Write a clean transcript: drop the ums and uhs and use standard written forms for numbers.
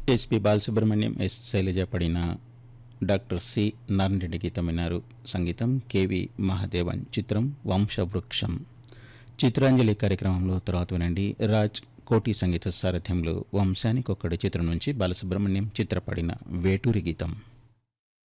SP Balasubrahmanyam, yes Shailaja పడిన doctor C Narayana Reddy గీతం విన్నారు. సంగీతం కెవి మహాదేవన్. చిత్రం వంశవృక్షం. చిత్రాంజలి కార్యక్రమంలో తర్వాత వినండి రాజ్ కోటి సంగీత సారథ్యంలో వంశానికొక్కడి చిత్రం నుంచి బాలసుబ్రహ్మణ్యం చిత్రపడిన వేటూరి గీతం.